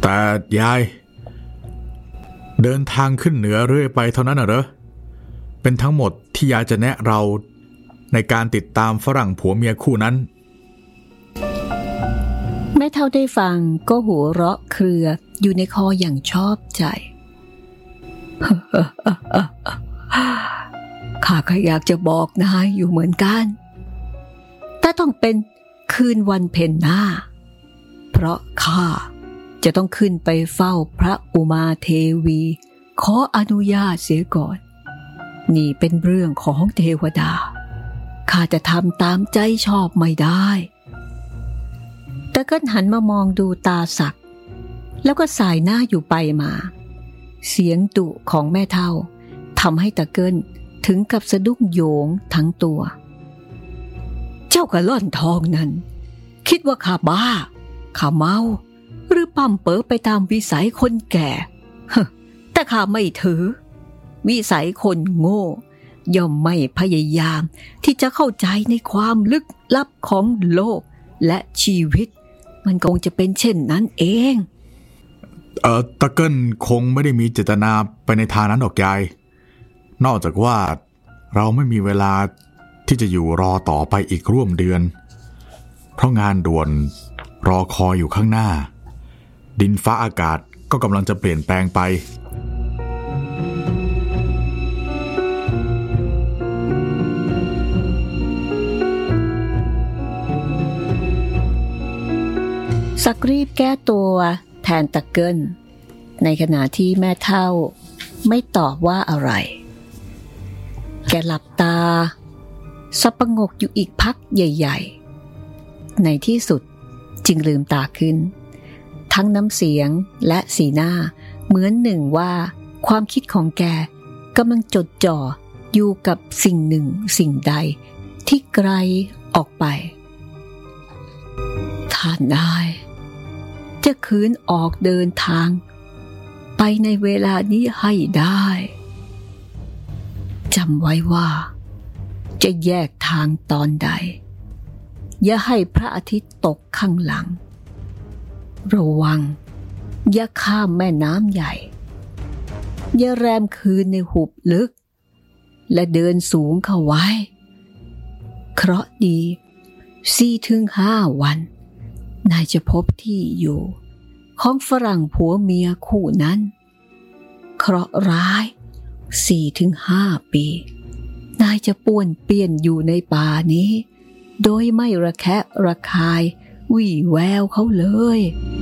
แต่ยายเดินทางขึ้นเหนือเรื่อยไปเท่านั้นเหรอเป็นทั้งหมดที่ยายจะแนะเราในการติดตามฝรั่งผัวเมียคู่นั้นแม่เฒ่าได้ฟังก็หัวเราะเครืออยู่ในคออย่างชอบใจ ข้าก็อยากจะบอกนายอยู่เหมือนกันแต่ต้องเป็นคืนวันเพ็ญหน้าเพราะข้าจะต้องขึ้นไปเฝ้าพระอุมาเทวีขออนุญาตเสียก่อนนี่เป็นเรื่องของเทวดาข้าจะทำตามใจชอบไม่ได้ตะเกิ้ลหันมามองดูตาศักดิ์แล้วก็สายหน้าอยู่ไปมาเสียงดุของแม่เฒ่าทำให้ตะเกิ้ลถึงกับสะดุ้งโยงทั้งตัวเจ้ากระล่อนทองนั้นคิดว่าข้าบ้าข้าเมาหรือปั่มเป๋อไปตามวิสัยคนแก่แต่ข้าไม่ถือวิสัยคนโง่ย่อมไม่พยายามที่จะเข้าใจในความลึกลับของโลกและชีวิตมันคงจะเป็นเช่นนั้นเองตะเกิ้ลคงไม่ได้มีเจตนาไปในทางนั้นหรอกยายนอกจากว่าเราไม่มีเวลาที่จะอยู่รอต่อไปอีกร่วมเดือนเพราะงานด่วนรอคอยอยู่ข้างหน้าดินฟ้าอากาศก็กำลังจะเปลี่ยนแปลงไปสักรีบแก้ตัวแทนตะเกิ้ลในขณะที่แม่เฒ่าไม่ตอบว่าอะไรแกหลับตาสับประงกอยู่อีกพักใหญ่ๆในที่สุดจึงลืมตาขึ้นทั้งน้ำเสียงและสีหน้าเหมือนหนึ่งว่าความคิดของแกกำลังจดจ่ออยู่กับสิ่งหนึ่งสิ่งใดที่ไกลออกไปท่านนายจะคืนออกเดินทางไปในเวลานี้ให้ได้จำไว้ว่าจะแยกทางตอนใดอย่าให้พระอาทิตย์ตกข้างหลังระวังอย่าข้ามแม่น้ำใหญ่อย่าแรมคืนในหุบลึกและเดินสูงเข้าไว้เคราะห์ดี 4-5 วันนายจะพบที่อยู่ของฝรั่งผัวเมียคู่นั้นเคราะห์ร้าย 4-5 ปีนายจะป้วนเปี้ยนอยู่ในป่านี้โดยไม่ระแคะระคายวี่แววเขาเลย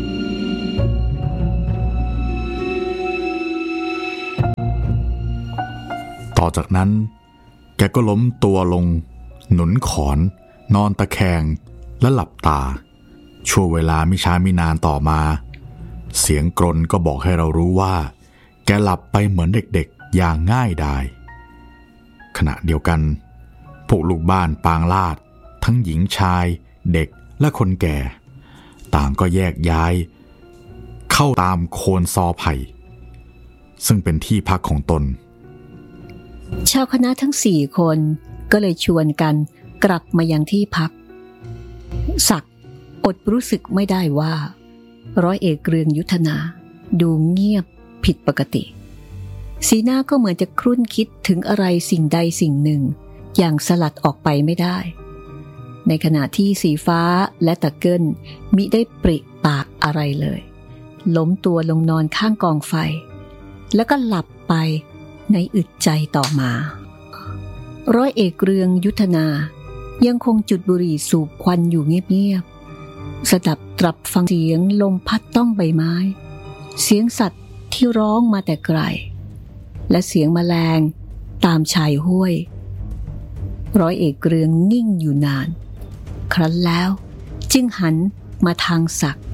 ต่อจากนั้นแกก็ล้มตัวลงหนุนขอนนอนตะแคงและหลับตาชั่วเวลาไม่ช้าไม่นานต่อมาเสียงกรนก็บอกให้เรารู้ว่าแกหลับไปเหมือนเด็กๆอย่างง่ายดายขณะเดียวกันพวกลูกบ้านปางลาดทั้งหญิงชายเด็กและคนแก่ต่างก็แยกย้ายเข้าตามโคนซอไผ่ซึ่งเป็นที่พักของตนชาวคณะทั้ง4 คนก็เลยชวนกันกลับมายังที่พักศักดิ์อดรู้สึกไม่ได้ว่าร้อยเอกเรืองยุทธนาดูเงียบผิดปกติสีหน้าก็เหมือนจะครุ่นคิดถึงอะไรสิ่งใดสิ่งหนึ่งอย่างสลัดออกไปไม่ได้ในขณะที่สีฟ้าและตะเกิ้ลมิได้ปริปากอะไรเลยล้มตัวลงนอนข้างกองไฟแล้วก็หลับไปในอึดใจต่อมาร้อยเอกเรืองยุทธนายังคงจุดบุหรี่สูบควันอยู่เงียบๆสดับตรับฟังเสียงลมพัดต้องใบไม้เสียงสัตว์ที่ร้องมาแต่ไกลและเสียงแมลงตามชายห้วยร้อยเอกเรืองนิ่งอยู่นานครั้นแล้วจึงหันมาทางศักดิ์